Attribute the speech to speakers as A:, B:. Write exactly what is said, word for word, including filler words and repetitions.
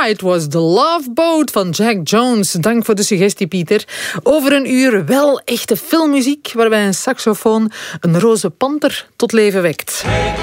A: It was the Love Boat van Jack Jones. Dank voor de suggestie, Pieter. Over een uur wel echte filmmuziek, waarbij een saxofoon een roze panter tot leven wekt.